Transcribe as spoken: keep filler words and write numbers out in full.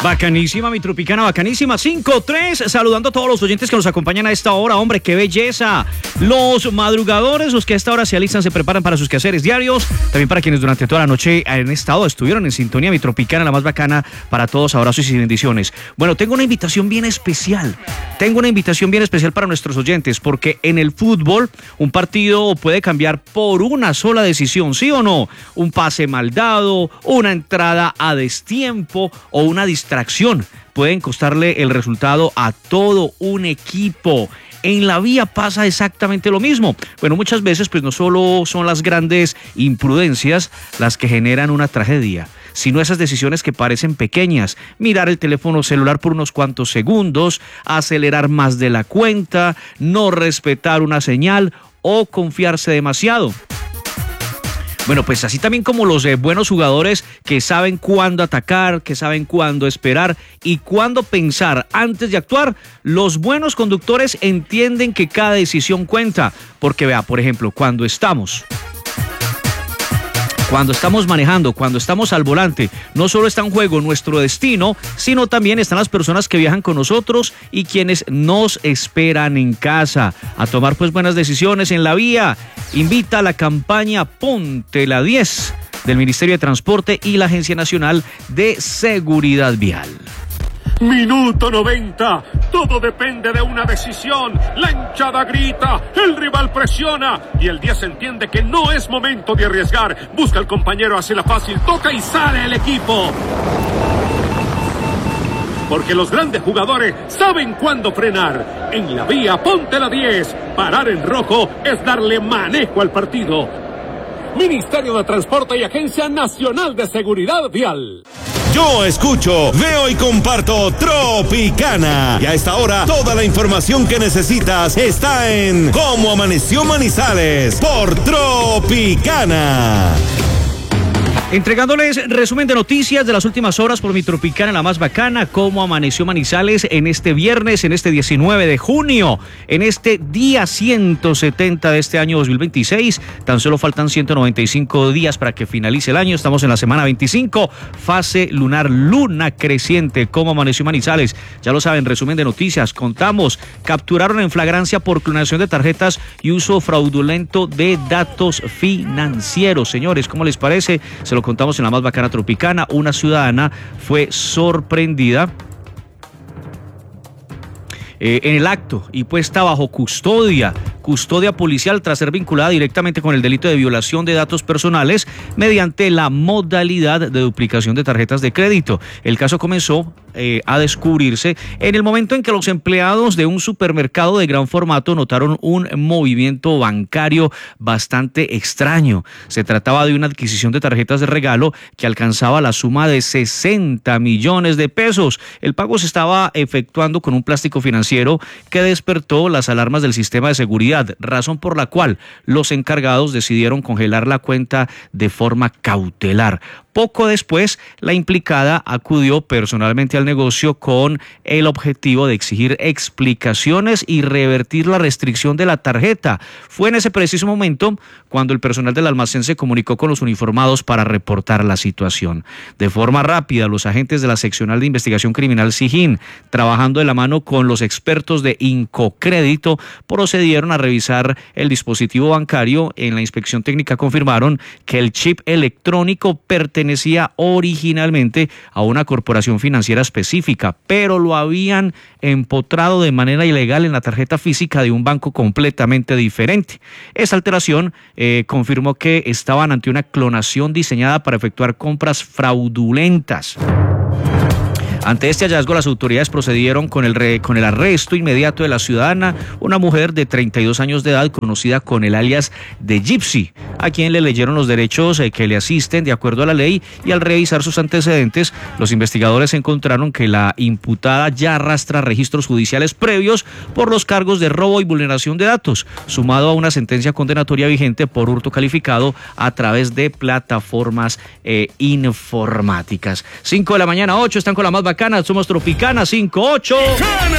Bacanísima, mi tropicana, bacanísima. cinco tres, saludando a todos los oyentes que nos acompañan a esta hora. Hombre, qué belleza. Los madrugadores, los que a esta hora se alistan, se preparan para sus quehaceres diarios. También para quienes durante toda la noche han estado, estuvieron en sintonía, mi tropicana, la más bacana para todos. Abrazos y bendiciones. Bueno, tengo una invitación bien especial. Tengo una invitación bien especial para nuestros oyentes, porque en el fútbol un partido puede cambiar por una sola decisión, ¿sí o no? Un pase mal dado, una entrada a destiempo o una distracción pueden costarle el resultado a todo un equipo. En la vía pasa exactamente lo mismo. Bueno, muchas veces pues no solo son las grandes imprudencias las que generan una tragedia, sino esas decisiones que parecen pequeñas. Mirar el teléfono celular por unos cuantos segundos, acelerar más de la cuenta, no respetar una señal o confiarse demasiado. Bueno, pues así también como los eh, buenos jugadores que saben cuándo atacar, que saben cuándo esperar y cuándo pensar antes de actuar, los buenos conductores entienden que cada decisión cuenta. Porque vea, por ejemplo, cuando estamos... Cuando estamos manejando, cuando estamos al volante, no solo está en juego nuestro destino, sino también están las personas que viajan con nosotros y quienes nos esperan en casa. A tomar pues buenas decisiones en la vía. Invita a la campaña Ponte la diez del Ministerio de Transporte y la Agencia Nacional de Seguridad Vial. Minuto noventa, todo depende de una decisión. La hinchada grita, el rival presiona y el diez entiende que no es momento de arriesgar. Busca al compañero, hace la fácil, toca y sale el equipo. Porque los grandes jugadores saben cuándo frenar. En la vía, ponte la diez. Parar en rojo es darle manejo al partido. Ministerio de Transporte y Agencia Nacional de Seguridad Vial. Yo escucho, veo y comparto Tropicana. Y a esta hora, toda la información que necesitas está en Cómo Amaneció Manizales por Tropicana. Entregándoles resumen de noticias de las últimas horas por mi tropicana, la más bacana. Cómo amaneció Manizales en este viernes, en este diecinueve de junio, en este día ciento setenta de este año dos mil veintiséis. Tan solo faltan ciento noventa y cinco días para que finalice el año. Estamos en la semana veinticinco, fase lunar, luna creciente. Cómo amaneció Manizales, ya lo saben, resumen de noticias. Contamos, capturaron en flagrancia por clonación de tarjetas y uso fraudulento de datos financieros. Señores, ¿cómo les parece? Se lo contamos en la más bacana tropicana. Una ciudadana fue sorprendida eh, en el acto y puesta bajo custodia, custodia policial tras ser vinculada directamente con el delito de violación de datos personales mediante la modalidad de duplicación de tarjetas de crédito. El caso comenzó eh, a descubrirse en el momento en que los empleados de un supermercado de gran formato notaron un movimiento bancario bastante extraño. Se trataba de una adquisición de tarjetas de regalo que alcanzaba la suma de sesenta millones de pesos. El pago se estaba efectuando con un plástico financiero que despertó las alarmas del sistema de seguridad, razón por la cual los encargados decidieron congelar la cuenta de forma cautelar. Poco después, la implicada acudió personalmente al negocio con el objetivo de exigir explicaciones y revertir la restricción de la tarjeta. Fue en ese preciso momento cuando el personal del almacén se comunicó con los uniformados para reportar la situación. De forma rápida, los agentes de la Seccional de Investigación Criminal SIGIN, trabajando de la mano con los expertos de Incocrédito, procedieron a revisar el dispositivo bancario. En la inspección técnica confirmaron que el chip electrónico pertenecía pertenecía originalmente a una corporación financiera específica, pero lo habían empotrado de manera ilegal en la tarjeta física de un banco completamente diferente. Esa alteración eh, confirmó que estaban ante una clonación diseñada para efectuar compras fraudulentas. Ante este hallazgo, las autoridades procedieron con el, re, con el arresto inmediato de la ciudadana, una mujer de treinta y dos años de edad conocida con el alias de Gypsy, a quien le leyeron los derechos eh, que le asisten de acuerdo a la ley, y al revisar sus antecedentes, los investigadores encontraron que la imputada ya arrastra registros judiciales previos por los cargos de robo y vulneración de datos, sumado a una sentencia condenatoria vigente por hurto calificado a través de plataformas eh, informáticas. cinco de la mañana, ocho, están con la más bacana, somos Tropicana, cinco ocho.